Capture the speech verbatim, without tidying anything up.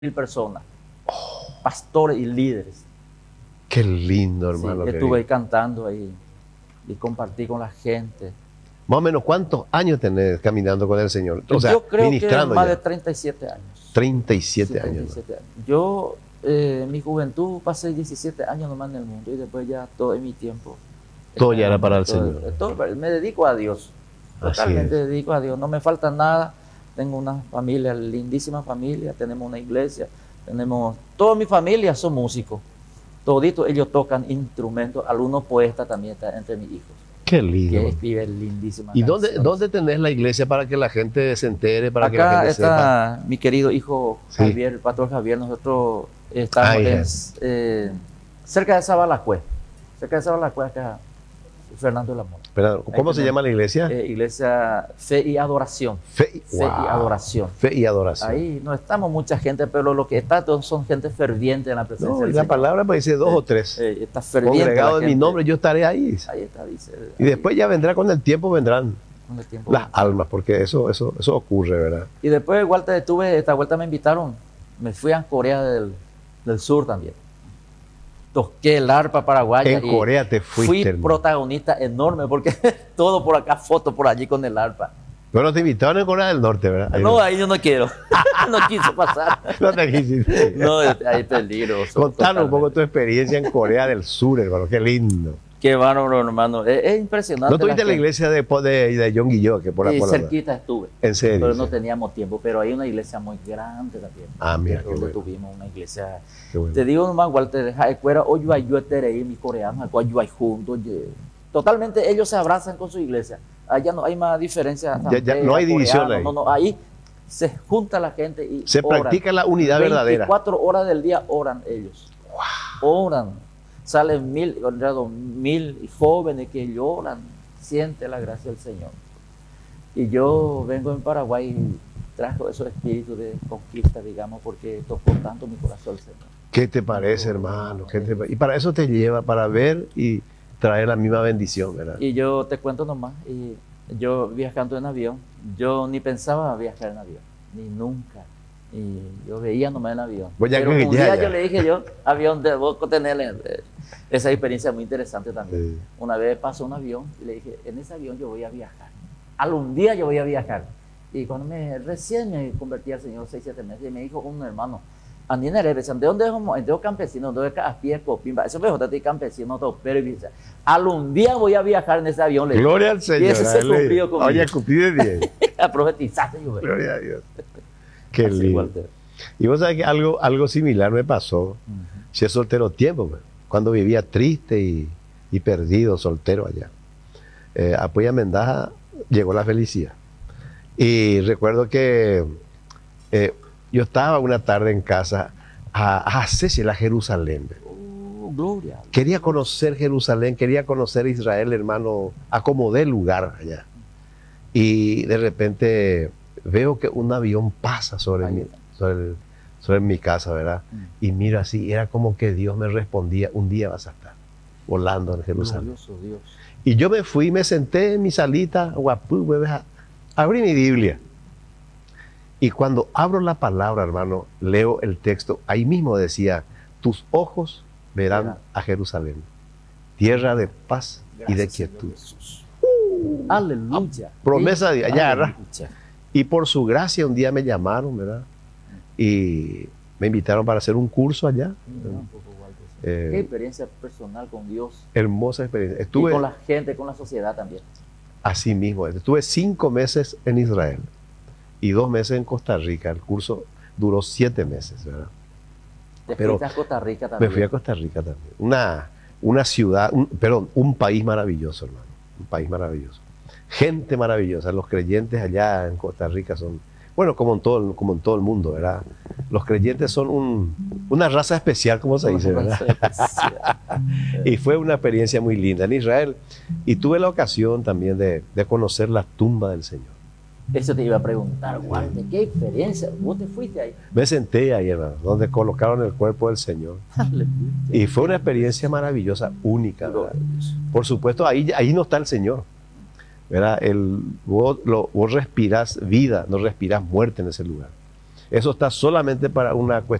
mil personas, pastores y líderes. Qué lindo, hermano. Sí, estuve ahí cantando ahí y compartí con la gente. Más o menos, ¿cuántos años tenés caminando con el Señor? O sea, Yo creo que ministrando más ya. de treinta y siete años. treinta y siete Sí, años. treinta y siete años. Yo, eh, en mi juventud, pasé diecisiete años nomás en el mundo y después ya todo en mi tiempo. Todo ya era para el todo, Señor. todo, me dedico a Dios. Totalmente Así es. dedico a Dios. No me falta nada. Tengo una familia, lindísima familia. Tenemos una iglesia. Tenemos... Toda mi familia son músicos. Toditos ellos tocan instrumentos. Algunos poetas también están entre mis hijos. Qué lindo. Que escriben lindísimas ¿Y dónde, canciones. dónde tenés la iglesia para que la gente se entere, para que la Acá gente está sepa? mi querido hijo Sí. Javier, el pastor Javier. Nosotros estamos Ay, en, es. eh, cerca de Sabalacue. Cerca de Sabalacue, acá Fernando del Amor. Espera, ¿cómo Ahí se llama la iglesia? Eh, iglesia Fe y Adoración. Fe, y- Fe y wow. Adoración. Fe y adoración. Ahí no estamos mucha gente, pero lo que está todos son gente ferviente en la presencia No, y del la Señor. palabra pues dice dos Eh, o tres. eh, está ferviente Congregado la en mi gente. nombre, yo estaré ahí. Ahí está, dice. Y después ya vendrá con el tiempo, vendrán con el tiempo. las almas, porque eso, eso, eso ocurre, ¿verdad? Y después, Walter, estuve, esta vuelta me invitaron, me fui a Corea del, del Sur también. Toqué el arpa paraguaya. En y Corea te fuiste, fui hermano. protagonista enorme, porque todo por acá, fotos por allí con el arpa. Pero te invitaron en Corea del Norte, ¿verdad? Ahí No, ahí yo no quiero. No quise pasar. no te quisiste. No, ahí peligroso. Contanos un poco totalmente. tu experiencia en Corea del Sur, hermano. Qué lindo. Qué bárbaro, hermano. Es, es impresionante. ¿No tuviste la gente. iglesia de, de, de John Guillot? Que por la, Sí, por la- cerquita estuve. En serio. Pero no Sí. teníamos tiempo. Pero hay una iglesia muy grande también. Ah, mira, qué Donde bueno. tuvimos una iglesia. Qué bueno. Te digo nomás, Walter, Jaecuera, Oyuayue Terei, mi coreano, Oyuay juntos. ye- Totalmente ellos se abrazan con su iglesia. Allá no hay más diferencia. Ya- ya no hay división coreano, ahí. No, no, ahí se junta la gente y Se oran. practica la unidad verdadera. veinticuatro horas del día oran ellos. Oran. Salen mil, dos mil jóvenes que lloran, siente la gracia del Señor. Y yo vengo en Paraguay y trajo esos espíritus de conquista, digamos, porque tocó tanto mi corazón el Señor. ¿Qué te parece, hermano? ¿Qué te pa- Y para eso te lleva, para ver y traer la misma bendición, ¿verdad? Y yo te cuento nomás, y yo viajando en avión, yo ni pensaba viajar en avión, ni nunca. Y yo veía nomás en avión. Vos ya Pero que un ya, día ya. yo le dije yo, avión, debo tener eh, esa experiencia muy interesante también. Sí. Una vez pasó un avión y le dije, en ese avión yo voy a viajar. Algún día yo voy a viajar. Y cuando me, recién me convertí al Señor, seis, siete meses, y me dijo un hermano, Andina Rebesan, ¿de dónde somos? ¿De dónde campesino? ¿De dónde pie copimba? Eso me dijo, de campesino, todo, pero algún día voy a viajar en ese avión. Le dije. Gloria al Señor. Y eso se aleluya. cumplió conmigo. Oye, cumplí de diez. A profetizar, yo veo. Gloria a Dios. Qué Así, lindo. Walter. Y vos sabés que algo, algo similar me pasó. Ujú. Si es soltero tiempo, pues, cuando vivía triste y, y perdido, soltero allá. Eh, a Puya Mendaja llegó la felicidad. Y recuerdo que eh, yo estaba una tarde en casa a, a Ceci, a Jerusalén. Oh, gloria. Quería conocer Jerusalén, quería conocer Israel, hermano. Acomodé el lugar allá. Y de repente veo que un avión pasa sobre, Ahí mi, está. sobre, el- sobre mi casa, ¿verdad? Mm. Y miro así, era como que Dios me respondía, un día vas a estar volando en Jerusalén. Glorioso Dios. Y yo me fui, me senté en mi salita, guapú, hueves, a- abrí mi Biblia. Y cuando abro la palabra, hermano, leo el texto, ahí mismo decía, tus ojos verán Verán. a Jerusalén, tierra de paz y de Gracias, Señor quietud. Jesús. Aleluya. promesa de Dios, allá, ¿verdad? Aleluya. Y por su gracia un día me llamaron, ¿verdad? Y me invitaron para hacer un curso allá. Mira un poco, Walter. Eh, Qué experiencia personal con Dios. Hermosa experiencia. Y Estuve con la gente, con la sociedad también. así mismo. Estuve cinco meses en Israel y dos meses en Costa Rica. El curso duró siete meses, ¿verdad? Te Pero fuiste a Costa Rica Me también. fui a Costa Rica también. Una, una ciudad, un- perdón, un país maravilloso, hermano. Un país maravilloso. Gente maravillosa. Los creyentes allá en Costa Rica son, bueno, como en todo, el- como en todo el mundo, ¿verdad? Los creyentes son un- una raza especial, como se dice, ¿verdad? Y fue una experiencia muy linda en Israel. Y tuve la ocasión también de, de conocer la tumba del Señor. Eso te iba a preguntar, Walter, qué experiencia. Vos te fuiste ahí. Me senté ahí, hermano, donde colocaron el cuerpo del Señor. Aleluya. Y fue una experiencia maravillosa, única, ¿verdad? Gloria a Dios. Por supuesto, ahí, ahí no está el Señor. ¿Verdad? El, vos, lo- vos respirás vida, no respirás muerte en ese lugar. Eso está solamente para una cuestión